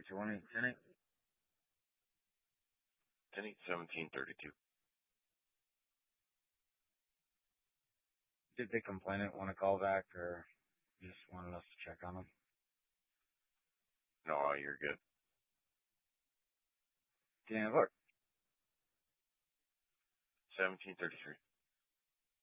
220, 10 1732. Did the complainant want to call back, or just wanted us to check on them? No, you're good. Damn, look. 1733.